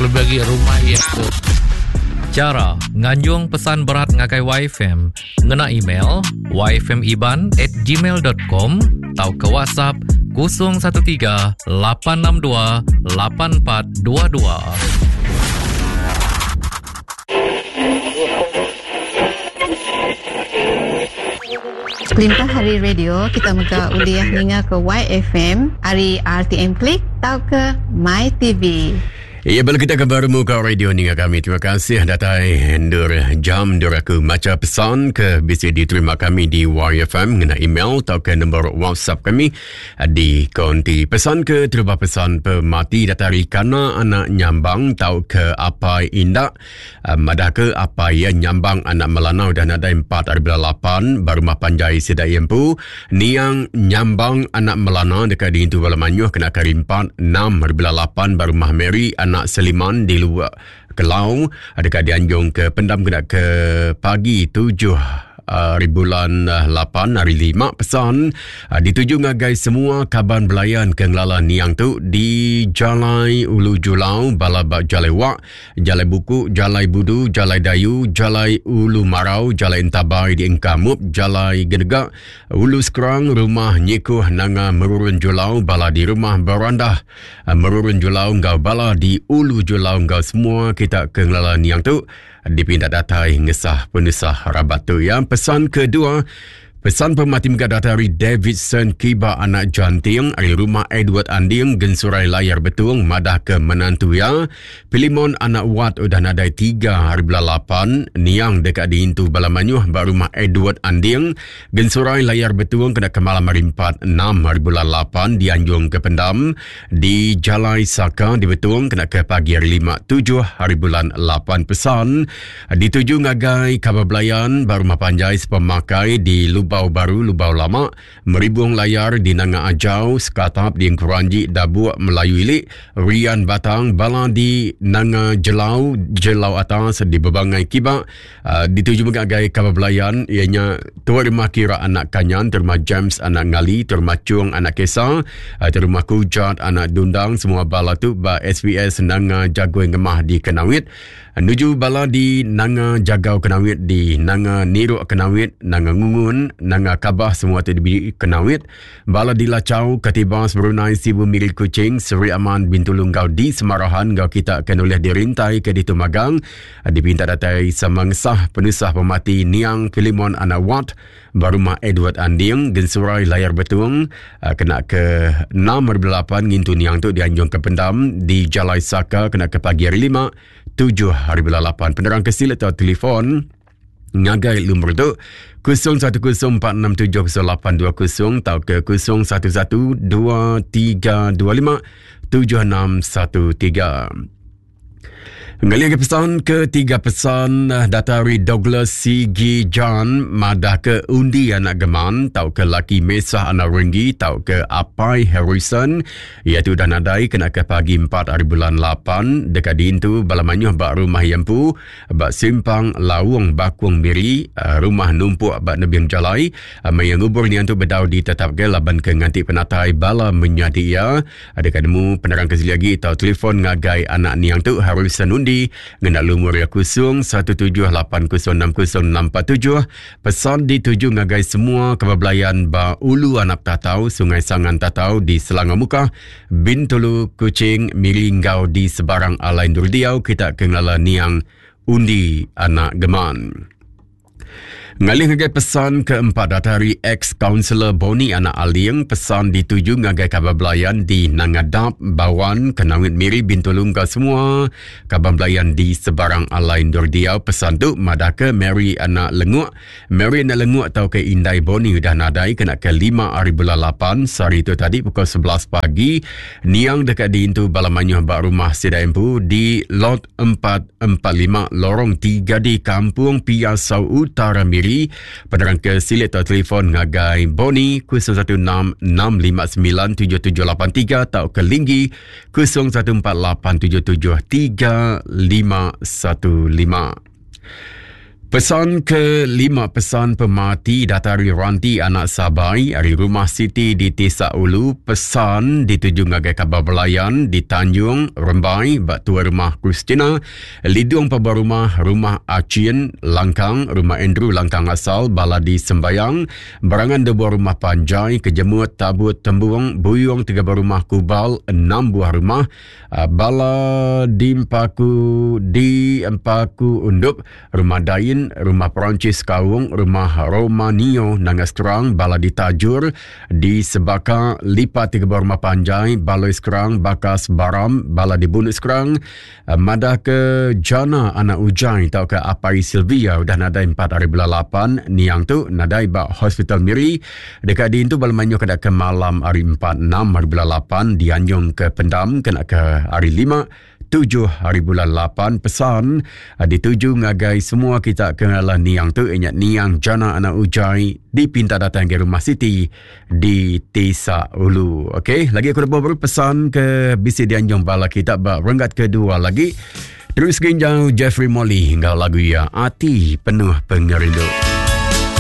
lebih lagi rumah yang tu. Cara nganjung pesan berat ngagai YFM ngena email yfmiban@gmail.com atau ke WhatsApp 013 862 8422. Perintah Hari Radio, kita muka uliah ninga ke YFM, hari RTM Klik, atau ke My TV. Ya, bila kita kembali muka radio ni kami. Terima kasih datai jam aku macam pesan ke bisa diterima kami di YFM ngena email atau ke nombor WhatsApp kami di konti pesan ke terima pesan pemati datari kana anak nyambang tau ke apa indak madah ke apa yang nyambang anak melanau dan ada 4/8 baru mah panjai sedai empu niang nyambang anak melanau dekat di intu balamanyuh kena kari 4 6/8 baru mah Mary anak Seliman di luar Kelau dekat dianjung ke pendam kena ke pagi 7 bulan 8 hari 5 pesan dituju ngagai semua kaban belayan ke ngelala niang tu di Jalai Ulu Julau Balabak Jalai Wak Jalai Buku Jalai Budu Jalai Dayu Jalai Ulu Marau Jalai Entabai di Engkamup Jalai Gedegak Ulu Sekerang Rumah Nyikuh Nanga Merurun Julau Bala di Rumah Barandah Merurun Julau Ngau Bala di Ulu Julau Ngau semua kita ke ngelala niang tu dipindah datai ngesah penusah rabat tu ya. Pesan kedua, pesan pemati muka datari Davidson Kiba anak janting dari rumah Edward Anding gensurai layar betung madah ke menantu ya. Pilimon anak Wat udah nadai 3/8 niang dekat di intu Balamanyuh baru rumah Edward Anding gensurai layar betung kena ke malam hari 4 6/8 dianjung ke pendam di Jalai Saka di betung kena ke pagi hari 5 7/8 pesan dituju ngagai kabar belayan baru rumah panjai sepemakai di Lubau Baru, Lubau Lama, Meribung Layar di Nanga Ajau, Sekatap di Engkuranji, Dabuak Melayu Ilik, Rian Batang, Bala di Nanga Jelau, Jelau Atas di Bebangai Kibak, dituju mengagai kabar belayan, ianya Tuan Rumah Kira anak Kanyan, Terma James anak Ngali, Terma Cung anak Kesang, Terma Kujat anak Dundang, semua bala tu, ba SBS Nanga Jagoy Ngemah di Kenawit, nuju bala di Nanga Jagau Kenawit, di Nanga Niruk Kenawit, Nanga Ngungun, Nanga Kabah semua tu di Kenawit, bala di Lacau, Katibas Brunei Sibu Miril Kucing, Seri Aman Bintulung Gau di Semarahan, Gau kita akan oleh dirintai ke di Tumagang, dipinta datai samangsah penusah pemati Niang Pilimon anak Wat, Barumah Edward Anding, Gensurai Layar Betung, kena ke 6/8 ngintu Niang tu dianjung ke pendam, di Jalai Saka kena ke pagi hari 5 7/8 penerang kesil atau telefon ngagai lumur tu 0104670820 atau ke 0112357613. Ngali pesan ketiga pesan datari Douglas C.G. John madah ke undi anak geman tau ke laki Mesah anak Renggi tau ke Apai Harrison iaitu dah nadai kena ke pagi 4/8 dekat dintu Balamanyuh bak rumah Yempu bak simpang Lawung Bakuang Miri rumah numpuk bak Nebiang Jalai mayang ubur ni antu bedau ditetap ke laban ke nganti penatai bala menyati ia dekat demu penerang kesili lagi tau telefon ngagai anak ni yang tu Harrison undi ngendak lumur ya 0178060647 pesan dituju ngagai semua kebablayan ba Ulu Anak Tatau Sungai Sangan Tatau di Selangor Muka Bintulu Kucing Miringgau di sebarang Alain Durdiau kita kenala niang undi anak geman. Ngalih ngagai pesan keempat datari ex-councilor Boni anak Aling pesan dituju ngagai kabar belayan di Nangadap, Bawan, Kenawit Miri, Bintulung ke semua kabar belayan di sebarang Alain Durdiau pesan tu madaka Mary anak Lenguk atau ke Indai Boni dah nadai kena ke 5/8 sehari tu tadi pukul 11 pagi niang dekat di intu Balamanyuh bak rumah Sida Empu di lot 445 lorong 3 di Kampung Piasau Utara Miri. Penerang ke silit atau telefon ngagai Boni 0166597783 atau ke Linggi 0148773515. Pesan ke-5, pesan pemerhati Datari Ranti anak Sabai dari Rumah Siti di Tisak Ulu. Pesan dituju ngagai kabar belayan di Tanjung Rembai bak tua rumah Kristina, Lidung Peba rumah Acien Langkang, rumah Andrew Langkang asal Baladi Sembayang, Berangan 2 rumah Panjai, Kejemut Tabut Tembuang, Buyung 3 rumah Kubal, 6 buah rumah Bala di Empaku Undup, rumah Dain, rumah Perancis Kawung, rumah Romanio Nangas Kerang, Baladi Tajur di Sebaka, Lipa 3 rumah Panjai, Baloi Kerang, Bakas Baram, Baladi Bunus Kerang, Madah ke Jana Anak Ujai tau ke Apai Sylvia udah nadai 4 hari bulan 8 niang tu nadai bak Hospital Miri dekat di itu balmanyo kena ke malam hari 4 6 hari bulan 8 dianjung ke Pendam kena ke hari 5 7 hari bulan 8. Pesan dituju ngagai semua kita kenalah niang tu ingat niang Jana Anak Ujai di pinta datang ke Rumah Siti di Tisak Ulu. Okey, lagi aku dapat berpesan ke bisi dianjung bala kita bak renggat kedua lagi. Terus ginjau Jeffrey Molly hingga lagu ya Hati Penuh Pengerindu.